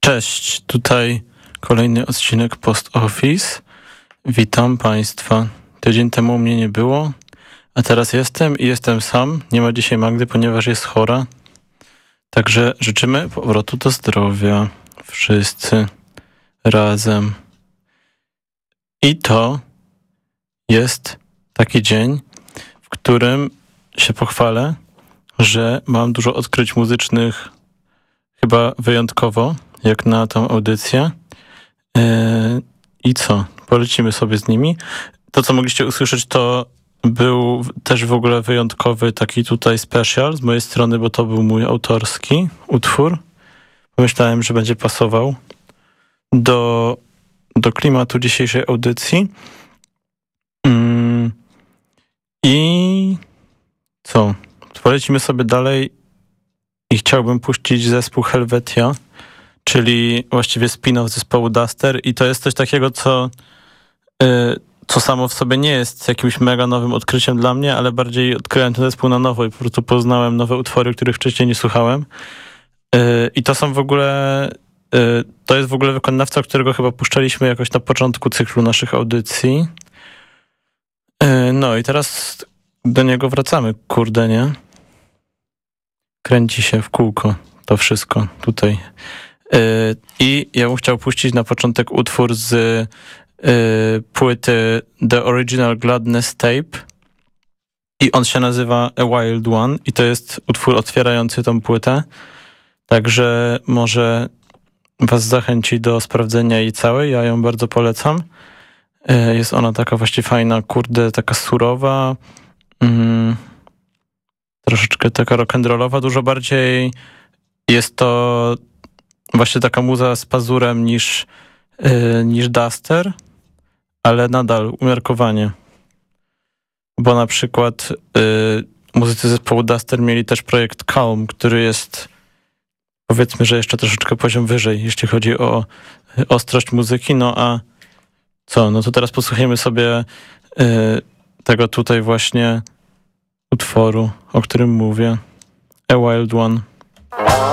Cześć, tutaj kolejny odcinek Post Office. Witam Państwa. Tydzień temu mnie nie było, a teraz jestem sam. Nie ma dzisiaj Magdy, ponieważ jest chora. Także życzymy powrotu do zdrowia. Wszyscy razem. I to jest taki dzień, w którym się pochwalę, że mam dużo odkryć muzycznych, chyba wyjątkowo, jak na tą audycję. I co? Polecimy sobie z nimi. To, co mogliście usłyszeć, to był też w ogóle wyjątkowy taki tutaj special z mojej strony, bo to był mój autorski utwór. Pomyślałem, że będzie pasował do klimatu dzisiejszej audycji. I co? Polecimy sobie dalej i chciałbym puścić zespół Helvetia, czyli właściwie spin-off zespołu Duster, i to jest coś takiego, co samo w sobie nie jest jakimś mega nowym odkryciem dla mnie, ale bardziej odkryłem ten zespół na nowo i po prostu poznałem nowe utwory, których wcześniej nie słuchałem. I to są w ogóle to jest w ogóle wykonawca, którego chyba puszczaliśmy jakoś na początku cyklu naszych audycji. No i teraz do niego wracamy, kurde, nie? Kręci się w kółko to wszystko tutaj. I ja bym chciał puścić na początek utwór z płyty The Original Gladness Tape i on się nazywa A Wild One i to jest utwór otwierający tą płytę, także może was zachęci do sprawdzenia jej całej, ja ją bardzo polecam. Jest ona taka właśnie fajna, kurde, taka surowa, troszeczkę taka rock'n'rollowa, dużo bardziej jest to właśnie taka muza z pazurem niż Duster, ale nadal umiarkowanie. Bo na przykład muzycy zespołu Duster mieli też projekt Calm, który jest, powiedzmy, że jeszcze troszeczkę poziom wyżej, jeśli chodzi o ostrość muzyki. No a co? No to teraz posłuchajmy sobie tego tutaj właśnie utworu, o którym mówię. A Wild One.